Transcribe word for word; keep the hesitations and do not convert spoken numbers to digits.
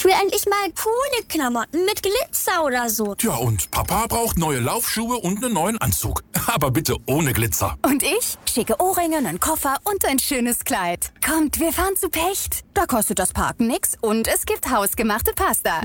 will endlich mal coole Klamotten mit Glitzer oder so. Tja, und Papa braucht neue Laufschuhe und einen neuen Anzug. Aber bitte ohne Glitzer. Und ich? Schicke Ohrringe, einen Koffer und ein schönes Kleid. Kommt, wir fahren zu Pecht. Da kostet das Parken nix und es gibt hausgemachte Pasta.